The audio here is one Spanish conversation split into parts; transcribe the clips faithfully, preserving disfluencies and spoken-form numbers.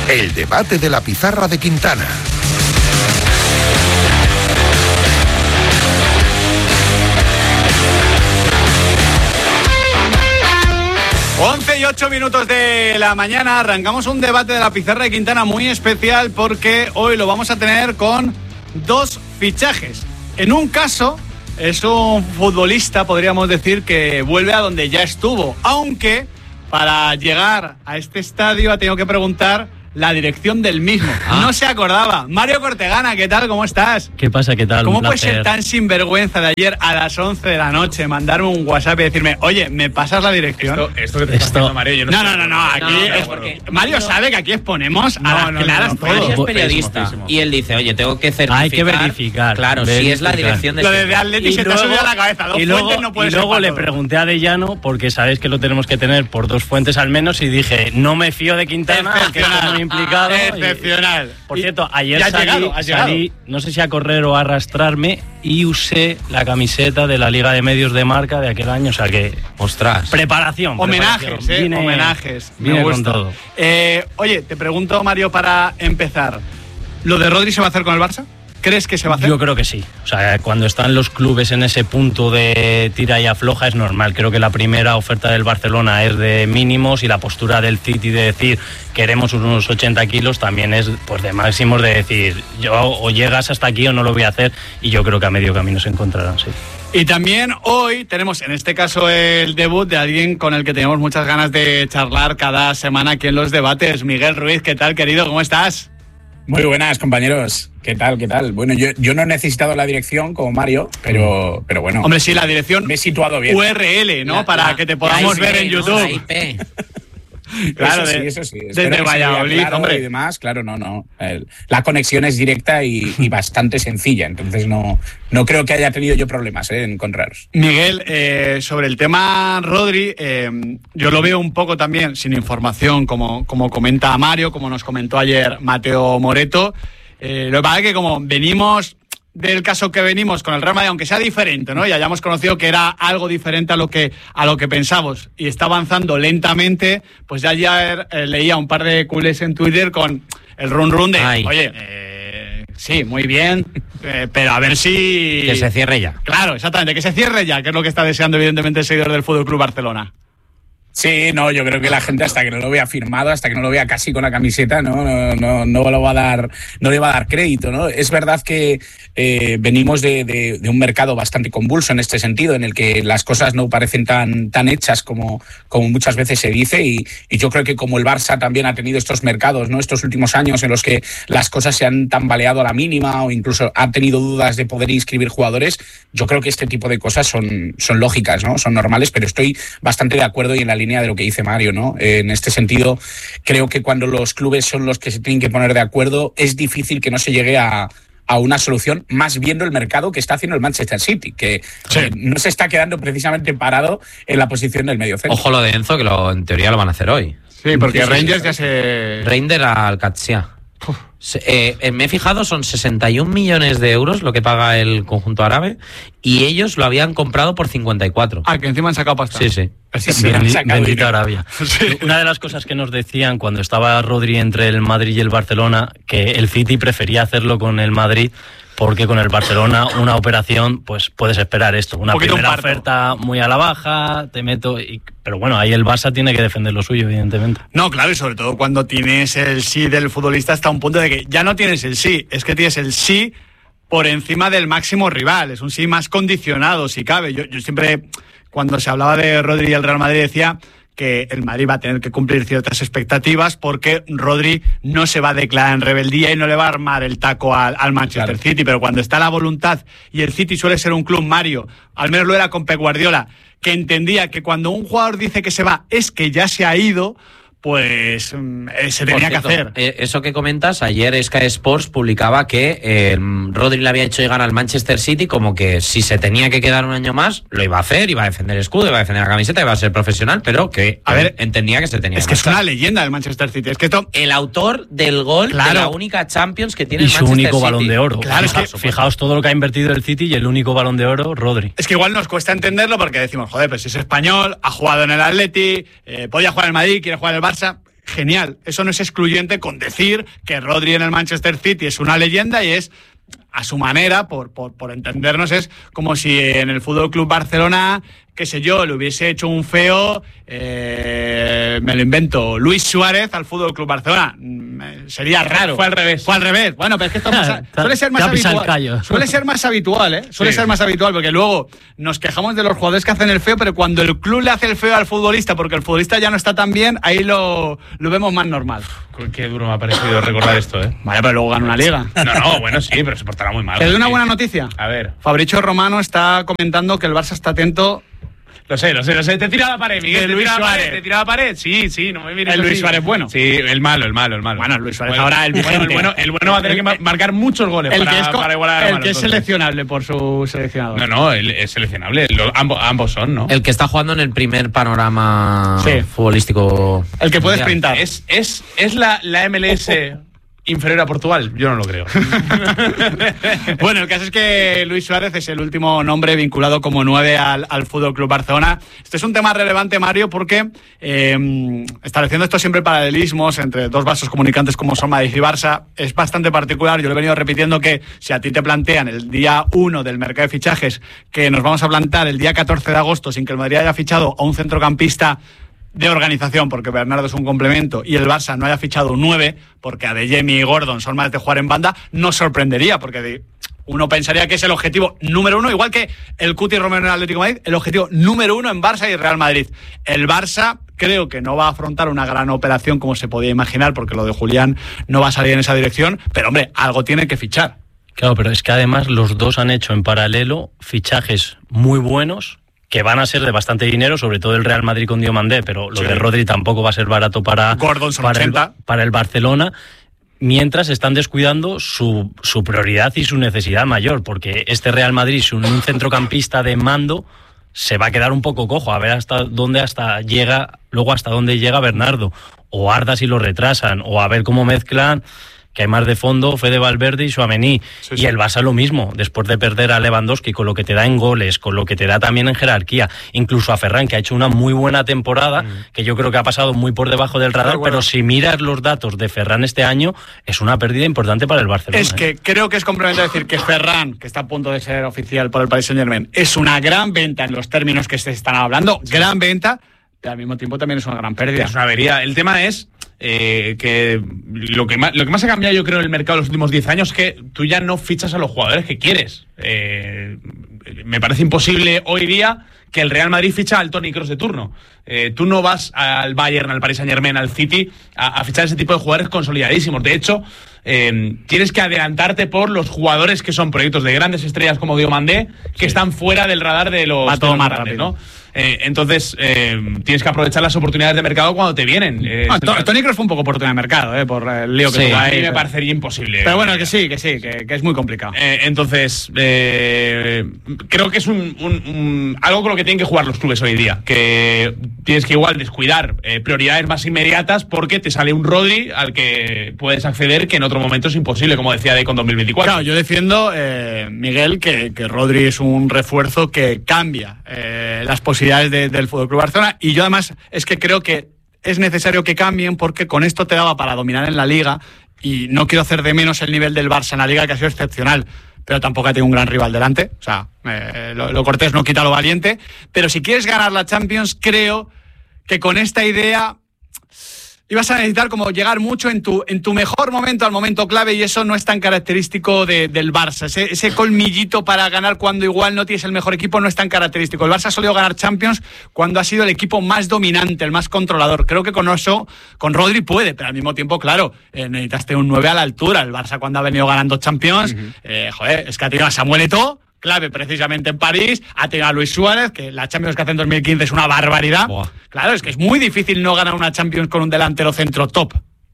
El debate de la pizarra de Quintana. once y ocho minutos de la mañana, arrancamos un debate de la pizarra de Quintana muy especial porque hoy lo vamos a tener con dos fichajes. En un caso es un futbolista, podríamos decir, que vuelve a donde ya estuvo, aunque para llegar a este estadio ha tenido que preguntar la dirección del mismo. Ah. No se acordaba. Mario Cortegana, ¿qué tal? ¿Cómo estás? ¿Qué pasa? ¿Qué tal? ¿Cómo puedes ser tan sinvergüenza de ayer a las once de la noche, mandarme un WhatsApp y decirme, oye, ¿me pasas la dirección? Esto, esto que te está haciendo Mario, yo no No, sé. no, no, no, aquí no, no, es porque Mario sabe que aquí exponemos no, a las no, claras no, no, todo. Mario es Feísimo, periodista feísimo. y él dice, oye, tengo que certificar. Hay que verificar. Claro, si es la dirección de... Lo de Atleti se te ha subido a la cabeza. Dos y luego, fuentes no puede y ser luego para le todo. pregunté a De Llano, porque sabéis que lo tenemos que tener por dos fuentes al menos, y dije, no me fío de Quintana, que está muy implicado. y- Excepcional. Por cierto, ayer Ya has salí, llegado, has salí, no sé si a correr o a arrastrarme, y usé la camiseta de la Liga de Medios de Marca de aquel año, o sea que... Ostras. Preparación. Homenajes, preparación. eh, Vine- homenajes. Me Vine con gusta. todo. Eh, oye, te pregunto, Mario, para empezar, ¿lo de Rodri se va a hacer con el Barça? ¿Crees que se va a hacer? Yo creo que sí. O sea, cuando están los clubes en ese punto de tira y afloja es normal. Creo que la primera oferta del Barcelona es de mínimos y la postura del City de decir queremos unos ochenta kilos también es pues de máximos, de decir yo o llegas hasta aquí o no lo voy a hacer, y yo creo que a medio camino se encontrarán, sí. Y también hoy tenemos, en este caso, el debut de alguien con el que tenemos muchas ganas de charlar cada semana aquí en los debates. Miguel Ruiz, ¿qué tal, querido? ¿Cómo estás? Muy buenas, compañeros. ¿Qué tal? ¿Qué tal? Bueno, yo, yo no he necesitado la dirección como Mario, pero, pero bueno. Hombre, sí, la dirección me he situado bien. U R L, ¿no? La- Para la- que te podamos la I P, ver en ¿no? YouTube. La I P. Claro, eso de- sí, eso sí. desde Espero que se vea Valladolid, claro hombre. y demás, claro, no, no. El- la conexión es directa y, y bastante sencilla, entonces no, no creo que haya tenido yo problemas eh, en encontraros. Miguel, eh, sobre el tema Rodri, eh, yo lo veo un poco también sin información, como, como comenta Mario, como nos comentó ayer Mateo Moreto. Eh, lo que pasa es que como venimos del caso que venimos con el Real Madrid, aunque sea diferente, ¿no? Y hayamos conocido que era algo diferente a lo que a lo que pensamos y está avanzando lentamente, pues ya ayer eh, leía un par de culés en Twitter con el run run de, Ay. oye, eh, sí, muy bien, eh, pero a ver si... Que se cierre ya. Claro, exactamente, que se cierre ya, que es lo que está deseando evidentemente el seguidor del Fútbol Club Barcelona. Sí, no, yo creo que la gente hasta que no lo vea firmado, hasta que no lo vea casi con la camiseta, no, no, no, no lo va a dar, no le va a dar crédito, ¿no? Es verdad que eh, venimos de, de, de un mercado bastante convulso en este sentido, en el que las cosas no parecen tan, tan hechas como, como muchas veces se dice, y, y yo creo que como el Barça también ha tenido estos mercados, ¿no? Estos últimos años en los que las cosas se han tambaleado a la mínima o incluso ha tenido dudas de poder inscribir jugadores, yo creo que este tipo de cosas son, son lógicas, ¿no? Son normales, pero estoy bastante de acuerdo y en la línea de lo que dice Mario, ¿no? Eh, en este sentido, creo que cuando los clubes son los que se tienen que poner de acuerdo, es difícil que no se llegue a, a una solución, más viendo el mercado que está haciendo el Manchester City, que Sí. eh, no se está quedando precisamente parado en la posición del medio centro. Ojo lo de Enzo, que lo, en teoría lo van a hacer hoy. Sí, porque Sí, sí, Rangers sí. ya se... Reinder al Catsia. Se- eh, eh, me he fijado, son sesenta y un millones de euros lo que paga el conjunto árabe, y ellos lo habían comprado por cincuenta y cuatro. Ah, que encima han sacado pasta. Sí, sí. Sí, sí. Bendi- sacado Bendita dinero. Arabia. Sí. Una de las cosas que nos decían cuando estaba Rodri entre el Madrid y el Barcelona, que el City prefería hacerlo con el Madrid, porque con el Barcelona una operación, pues puedes esperar esto, una Un poquito primera un parto. oferta muy a la baja, te meto, y, pero bueno, ahí el Barça tiene que defender lo suyo, evidentemente. No, claro, y sobre todo cuando tienes el sí del futbolista hasta un punto de que ya no tienes el sí, es que tienes el sí por encima del máximo rival, es un sí más condicionado si cabe. Yo, yo siempre, cuando se hablaba de Rodri y el Real Madrid, decía que el Madrid va a tener que cumplir ciertas expectativas porque Rodri no se va a declarar en rebeldía y no le va a armar el taco al, al Manchester Claro. City, pero cuando está la voluntad, y el City suele ser un club, Mario, al menos lo era con Pep Guardiola, que entendía que cuando un jugador dice que se va es que ya se ha ido, pues mm, eh, se tenía Por cierto, que hacer. eh, eso que comentas, ayer Sky Sports publicaba que eh, Rodri le había hecho llegar al Manchester City como que si se tenía que quedar un año más, lo iba a hacer, iba a defender el escudo, iba a defender la camiseta, iba a ser profesional, pero que A ver, entendía que se tenía Es que que es marchar. una leyenda del Manchester City. Es que esto... El autor del gol Claro. de la única Champions que tiene Y el su Manchester único City. balón de oro. Claro, es que- Fijaos, fijaos todo lo que ha invertido el City y el único balón de oro, Rodri. Es que igual nos cuesta entenderlo porque decimos, joder, pues si es español, ha jugado en el Atleti, eh, podía jugar en el Madrid, quiere jugar en el Barça. genial. Eso no es excluyente con decir que Rodri en el Manchester City es una leyenda y es, a su manera, por, por, por entendernos, es como si en el Fútbol Club Barcelona, qué sé yo, le hubiese hecho un feo, eh, me lo invento, Luis Suárez al Fútbol Club Barcelona. Sería raro. Fue al revés. Fue al revés. Bueno, pero es que esto pasa, suele ser más habitual. Suele ser más habitual, ¿eh? Suele sí. ser más habitual, porque luego nos quejamos de los jugadores que hacen el feo, pero cuando el club le hace el feo al futbolista, porque el futbolista ya no está tan bien, ahí lo, lo vemos más normal. Qué duro me ha parecido recordar esto, ¿eh? Vale, pero luego gana una liga. No, no, bueno, sí, pero se portará muy mal. ¿Te doy una sí. buena noticia? A ver. Fabrizio Romano está comentando que el Barça está atento. Lo sé, lo sé, lo sé. Te tira la pared, Miguel. El te Luis tira Suárez. La pared, te tira la pared. Sí, sí, no me mires El así. Luis Suárez bueno. Sí, el malo, el malo, el malo. Bueno, el Luis Suárez. Bueno, ahora el vigente. Bueno, el bueno, el bueno va a tener que marcar muchos goles el para, que es, para igualar al El malo, que es entonces. seleccionable por su seleccionador. No, no, el, es seleccionable. Lo, ambos, ambos son, ¿no? El que está jugando en el primer panorama sí. futbolístico. El que puede mundial. sprintar. Es, es, es la, la M L S inferior a Portugal. Yo no lo creo. Bueno, el caso es que Luis Suárez es el último nombre vinculado como nueve al, al Fútbol Club Barcelona. Este es un tema relevante, Mario, porque eh, estableciendo esto siempre paralelismos entre dos vasos comunicantes como son Madrid y Barça, es bastante particular. Yo le he venido repitiendo que si a ti te plantean el día uno del mercado de fichajes que nos vamos a plantar el día catorce de agosto sin que el Madrid haya fichado a un centrocampista de organización, porque Bernardo es un complemento, y el Barça no haya fichado un nueve, porque Adeyemi y Gordon son más de jugar en banda, no sorprendería, porque uno pensaría que es el objetivo número uno, igual que el Cuti Romero en el Atlético de Madrid, el objetivo número uno en Barça y Real Madrid. El Barça creo que no va a afrontar una gran operación como se podía imaginar, porque lo de Julián no va a salir en esa dirección, pero hombre, algo tiene que fichar. Claro, pero es que además los dos han hecho en paralelo fichajes muy buenos, que van a ser de bastante dinero, sobre todo el Real Madrid con Diomandé, pero lo sí. de Rodri tampoco va a ser barato para, Gordon son para, ochenta. El, para el Barcelona, mientras están descuidando su, su prioridad y su necesidad mayor, porque este Real Madrid, sin un centrocampista de mando, se va a quedar un poco cojo, a ver hasta dónde hasta llega, luego hasta dónde llega Bernardo, o Arda si lo retrasan, o a ver cómo mezclan, que hay más de fondo, Fede Valverde y Tchouaméni. Sí, sí. Y el Barça lo mismo, después de perder a Lewandowski, con lo que te da en goles, con lo que te da también en jerarquía, incluso a Ferran, que ha hecho una muy buena temporada, mm. que yo creo que ha pasado muy por debajo del radar, pero, bueno. pero si miras los datos de Ferran este año, es una pérdida importante para el Barcelona. Es que ¿eh? creo que es complementario decir que Ferran, que está a punto de ser oficial por el Paris Saint-Germain, es una gran venta en los términos que se están hablando, sí. gran venta, pero al mismo tiempo también es una gran pérdida. Es una avería. El tema es Eh, que lo que, más, lo que más ha cambiado, yo creo, en el mercado en los últimos diez años es que tú ya no fichas a los jugadores que quieres. Eh, me parece imposible hoy día que el Real Madrid ficha al Toni Kroos de turno. Eh, tú no vas al Bayern, al Paris Saint-Germain, al City a, a fichar ese tipo de jugadores consolidadísimos. De hecho, eh, tienes que adelantarte por los jugadores que son proyectos de grandes estrellas como Diomandé, que sí. están fuera del radar de los, Va todo de los más grandes, rápido. ¿no? Eh, entonces, eh, tienes que aprovechar las oportunidades de mercado cuando te vienen. Eh, ah, Toni Kroos fue un poco oportunidad de mercado, eh, por el lío que sí, tuvo ahí. A mí me pero... parecería imposible. Pero bueno, que sí, que sí, que, que es muy complicado. Eh, entonces, eh, creo que es un, un, un, algo con lo que tienen que jugar los clubes hoy día. Que tienes que igual descuidar eh, prioridades más inmediatas porque te sale un Rodri al que puedes acceder que en otro momento es imposible, como decía Deco en dos mil veinticuatro. Claro, yo defiendo, eh, Miguel, que, que Rodri es un refuerzo que cambia eh, las posibilidades de, del Fútbol Club Barcelona, y yo además es que creo que es necesario que cambien porque con esto te daba para dominar en la Liga, y no quiero hacer de menos el nivel del Barça en la Liga, que ha sido excepcional, pero tampoco ha tenido un gran rival delante, o sea, eh, lo, lo cortés no quita lo valiente, pero si quieres ganar la Champions, creo que con esta idea ibas a necesitar como llegar mucho en tu, en tu mejor momento, al momento clave, y eso no es tan característico de, del Barça. Ese, ese colmillito para ganar cuando igual no tienes el mejor equipo no es tan característico. El Barça ha solido ganar Champions cuando ha sido el equipo más dominante, el más controlador. Creo que con eso, con Rodri puede, pero al mismo tiempo, claro, eh, necesitaste un nueve a la altura. El Barça cuando ha venido ganando Champions, uh-huh. eh, joder, es que ha tenido a Samuel Eto'o, clave precisamente en París, ha tenido a Luis Suárez, que la Champions que hace en dos mil quince es una barbaridad. Buah. Claro, es que es muy difícil no ganar una Champions con un delantero centro top.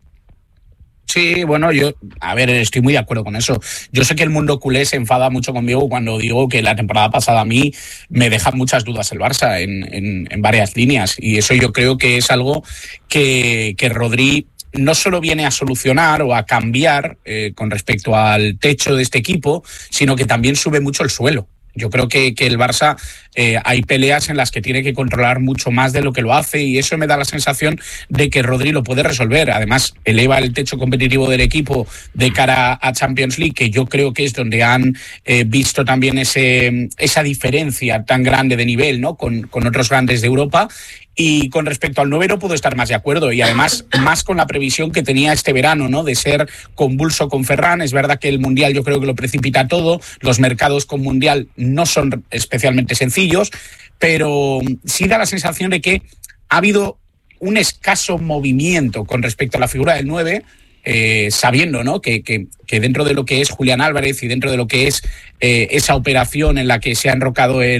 Sí, bueno, yo, a ver, estoy muy de acuerdo con eso. Yo sé que el mundo culé se enfada mucho conmigo cuando digo que la temporada pasada a mí me deja muchas dudas el Barça en, en, en varias líneas, y eso yo creo que es algo que, que Rodri no solo viene a solucionar o a cambiar eh, con respecto al techo de este equipo, sino que también sube mucho el suelo. Yo creo que, que el Barça eh, hay peleas en las que tiene que controlar mucho más de lo que lo hace y eso me da la sensación de que Rodri lo puede resolver. Además, eleva el techo competitivo del equipo de cara a Champions League, que yo creo que es donde han eh, visto también ese, esa diferencia tan grande de nivel, ¿no? con, con otros grandes de Europa. Y con respecto al nueve no puedo estar más de acuerdo y además más con la previsión que tenía este verano, ¿no? De ser convulso con Ferran. Es verdad que el Mundial yo creo que lo precipita todo, los mercados con Mundial no son especialmente sencillos, pero sí da la sensación de que ha habido un escaso movimiento con respecto a la figura del nueve, eh, sabiendo, ¿no? que, que, que dentro de lo que es Julián Álvarez y dentro de lo que es eh, esa operación en la que se ha enrocado el